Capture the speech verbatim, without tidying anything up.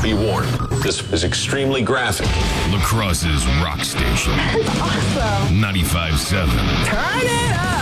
Be warned, this is extremely graphic. La Crosse's rock station. That's awesome. ninety-five point seven. Turn it up.